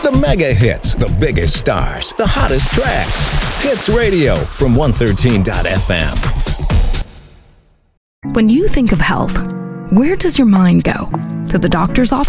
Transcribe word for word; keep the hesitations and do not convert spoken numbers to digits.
The mega hits, the biggest stars, the hottest tracks. Hits Radio from one thirteen dot f m. When you think of health, where does your mind go? To the doctor's office?